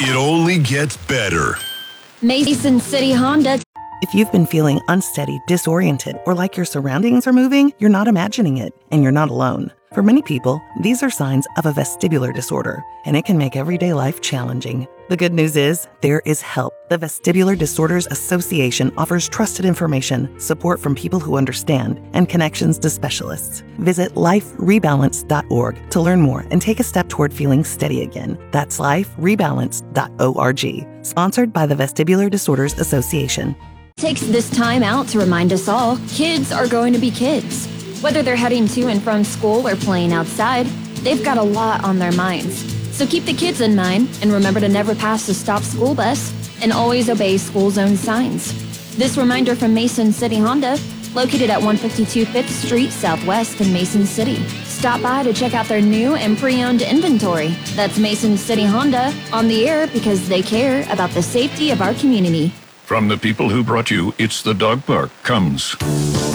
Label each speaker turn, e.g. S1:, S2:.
S1: It only gets better.
S2: Mason City Honda.
S3: If you've been feeling unsteady, disoriented, or like your surroundings are moving, you're not imagining it, and you're not alone. For many people, these are signs of a vestibular disorder, and it can make everyday life challenging. The good news is, there is help. The Vestibular Disorders Association offers trusted information, support from people who understand, and connections to specialists. Visit liferebalance.org to learn more and take a step toward feeling steady again. That's liferebalance.org. Sponsored by the Vestibular Disorders Association.
S2: Takes this time out to remind us all, kids are going to be kids. Whether they're heading to and from school or playing outside, they've got a lot on their minds. So keep the kids in mind and remember to never pass the stop school bus and always obey school zone signs. This reminder from Mason City Honda, located at 152 5th Street Southwest in Mason City. Stop by to check out their new and pre-owned inventory. That's Mason City Honda, on the air because they care about the safety of our community.
S4: From the people who brought you It's the Dog Park comes